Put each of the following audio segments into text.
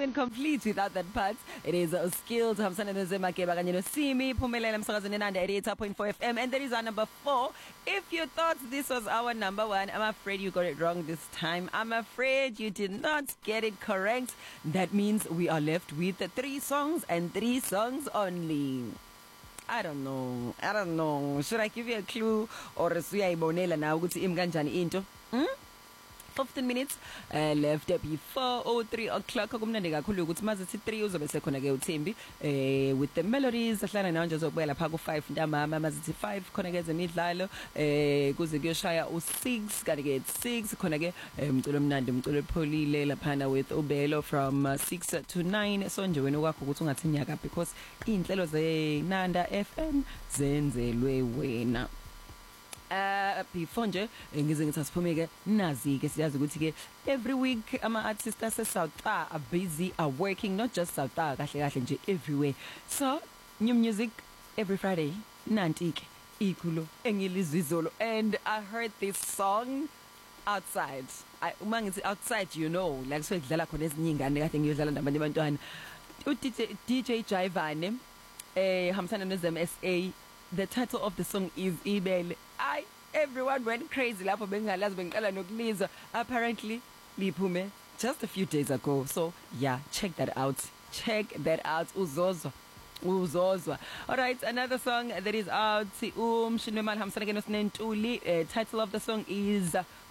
and complete without that part. It is Skilled, Hamsana Nozema-Keba kanye noSimi, Phumelela emsakazweni Nanda 88.4 FM, and that is our number 4. If you thought this was our number 1, I'm afraid you got it wrong this time. I'm afraid you did not get it correct. That means we are left with 3 songs and 3 songs only. I don't know. Should I give you a clue or suyayibonela na ukuthi imkanjani into? 15 minutes left before 3 o'clock. Kumnandi kakhulu ukuthi mazithi 3 uzobe sekhona ke uThembi with the melodies ahlala nawo nje zokubuyela pha ku 5 ntambama mazithi 5 khona ke ezemidlalo kuze kuyoshaya u6 kanti ke 6 khona ke umculo omnandi umculo opholile laphana with Ubelo from 6 to 9. So nje wena kwakho ukuthi ungathi nyaka because inhlelo zeNanda FM zenzelwe wena. Before nje ngize ngithi asiphumeke nazi ke siyazi ukuthi ke every week ama artists ase South are busy, are working, not just South kahle nje everywhere. So new music every Friday nanti ke ikulo engilizizolo, and I heard this song outside. Uma ngithi outside, you know, like so idlala khona ezinye ingane kade ngiyodlala nabanye abantwana. DJ Jayvane Hamsana Nozema SA. The title of the song is Ibele. Everyone went crazy lapho bengalazi bengiqala nokuliza. Apparently liphume just a few days ago. So yeah, check that out. Uzozwa. All right, another song that is out. Shinwemal Hamsana ke noSinentuli. Title of the song is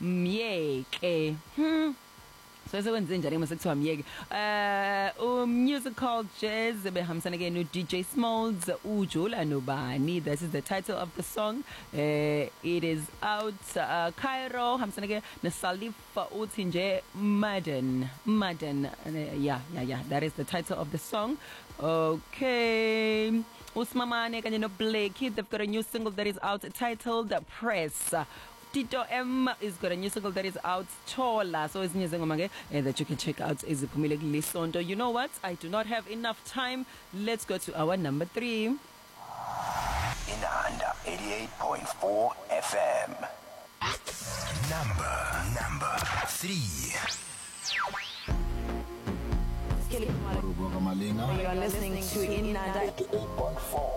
Myeke. So sekwenze njani mase kuthiwa Myeke? Musical jazz behamsana ke no DJ Smalls uJula nobani. This is the title of the song. It is out. Cairo hamsana ke neSalif uthi nje Madden. Yeah, that is the title of the song. Okay, Usmamane kanye no Blakey, they've got a new single that is out titled Press. Tito M is got a new single that is out, Chola. So it's new ngoma ke that you can check out iziphumile kulisonto. You know what? I do not have enough time. Let's go to our number 3. Inanda 88.4 FM. Number 3. You are listening to Inanda 88.4.